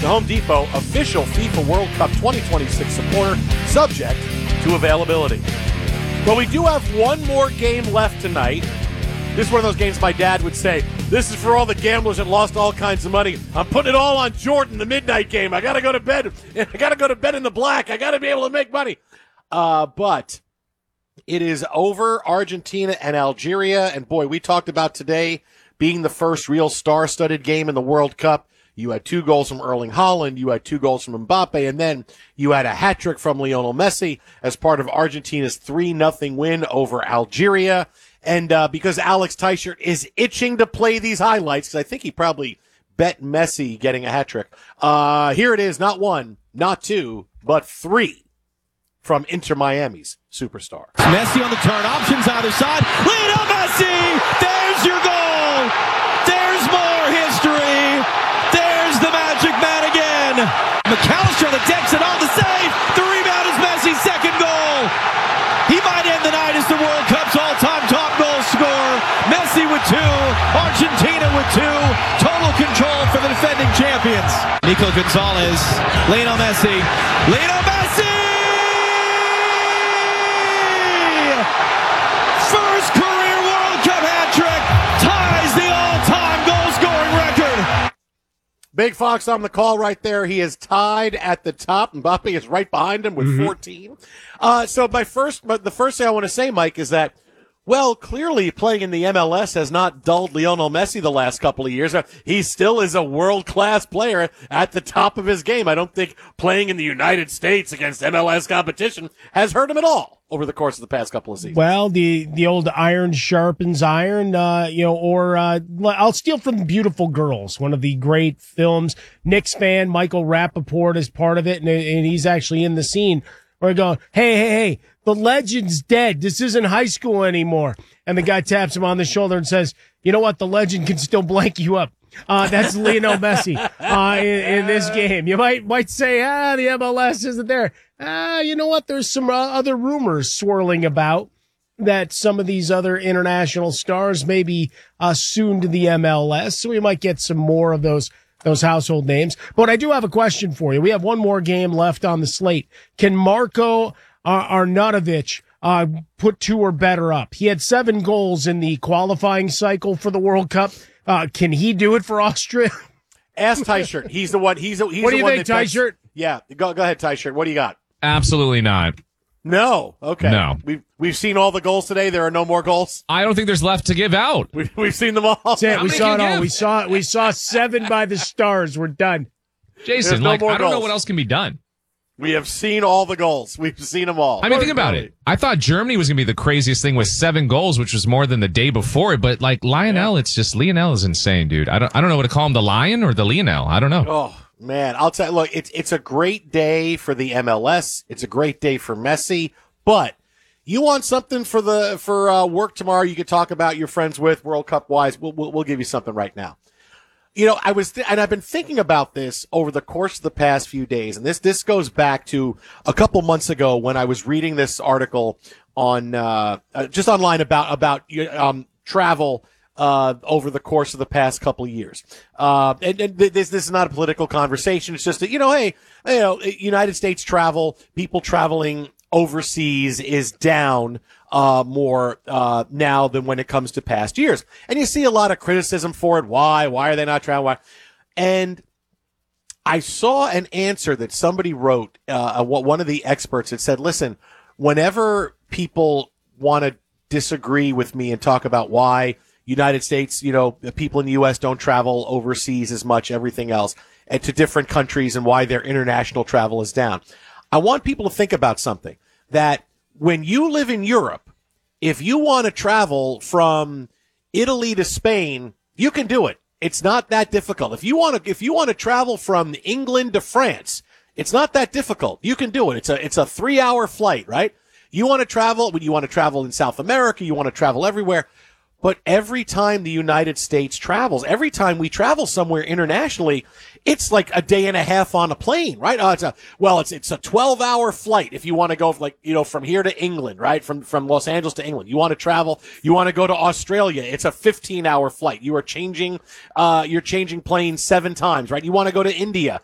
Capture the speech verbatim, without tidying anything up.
the Home Depot official FIFA World Cup twenty twenty-six supporter, subject to availability. Well, we do have one more game left tonight. This is one of those games my dad would say, this is for all the gamblers that lost all kinds of money. I'm putting it all on Jordan, the midnight game. I got to go to bed. I got to go to bed in the black. I got to be able to make money. Uh, but it is over Argentina and Algeria. And, boy, we talked about today being the first real star-studded game in the World Cup. You had two goals from Erling Haaland. You had two goals from Mbappe. And then you had a hat-trick from Lionel Messi as part of Argentina's three nothing win over Algeria. And uh, because Alex Teichert is itching to play these highlights, because I think he probably bet Messi getting a hat-trick. Uh, here it is, not one, not two, but three from Inter Miami's superstar. Messi on the turn, options either side. Lionel Messi! There's your goal! There's more history! There's the magic man again! McAllister on the decks and on the save! The rebound is Messi's second goal! He might end the night as the World Cup's all-time top goal scorer. Messi with two, Argentina with two. Total control for the defending champions. Nico Gonzalez, Lionel Messi, Lionel Messi! First career World Cup hat-trick, ties the all-time goal-scoring record. Big Fox on the call right there. He is tied at the top. Mbappe is right behind him with mm-hmm. fourteen. Uh, so my first, but the first thing I want to say, Mike, is that, well, clearly playing in the M L S has not dulled Lionel Messi the last couple of years. He still is a world-class player at the top of his game. I don't think playing in the United States against M L S competition has hurt him at all over the course of the past couple of seasons. Well, the, the old iron sharpens iron, uh, you know, or, uh, I'll steal from Beautiful Girls, one of the great films. Knicks fan, Michael Rappaport is part of it, and, and he's actually in the scene where he goes, hey, hey, hey, the legend's dead. This isn't high school anymore. And the guy taps him on the shoulder and says, you know what? The legend can still blank you up. Uh, that's Lionel Messi, uh, in, in this game. You might, might say, ah, the M L S isn't there. Ah, you know what? There's some uh, other rumors swirling about that some of these other international stars may be, uh, soon to the M L S. So we might get some more of those, those household names. But I do have a question for you. We have one more game left on the slate. Can Marko uh, Arnautovic, uh, put two or better up? He had seven goals in the qualifying cycle for the World Cup. Uh, can he do it for Austria? Ask Teichert. He's the one. He's, a, he's what do the you one think, that Teichert? Yeah, go go ahead, Teichert. What do you got? Absolutely not. No. Okay. No. We've we've seen all the goals today. There are no more goals. I don't think there's left to give out. We've we've seen them all. That's it. We saw it all. give? We saw we saw seven by the Stars. We're done. Jason, no like more I don't goals. know what else can be done. We have seen all the goals. We've seen them all. I mean, think about it. I thought Germany was going to be the craziest thing with seven goals, which was more than the day before. But like Lionel, yeah. it's just Lionel is insane, dude. I don't, I don't know what to call him, the Lion or the Lionel. I don't know. Oh man, I'll tell you. Look, it's it's a great day for the M L S. It's a great day for Messi. But you want something for the for uh, work tomorrow? You could talk about your friends with World Cup wise. We'll, we'll we'll give you something right now. You know, I was, th- and I've been thinking about this over the course of the past few days, and this, this goes back to a couple months ago when I was reading this article on, uh, uh just online about, about, um, travel, uh, over the course of the past couple of years. Uh, and, and this, this is not a political conversation. It's just that, you know, hey, you know, United States travel, people traveling overseas is down uh more uh now than when it comes to past years. And you see a lot of criticism for it. Why? Why are they not traveling? Why? And I saw an answer that somebody wrote, uh one of the experts that said, listen, whenever people want to disagree with me and talk about why United States, you know, people in the U S don't travel overseas as much, everything else, and to different countries and why their international travel is down, I want people to think about something, that when you live in Europe, if you want to travel from Italy to Spain, you can do it. It's not that difficult. If you want to, if you want to travel from England to France, it's not that difficult. You can do it. It's a, it's a three hour flight, right? You want to travel, when you want to travel in South America, you want to travel everywhere. But every time the United States travels, every time we travel somewhere internationally, it's like a day and a half on a plane, right? Uh, it's a, well, it's, it's a twelve hour flight if you want to go like, you know, from here to England, right? From, from Los Angeles to England. You want to travel, you want to go to Australia. It's a fifteen hour flight. You are changing, uh, you're changing planes seven times, right? You want to go to India.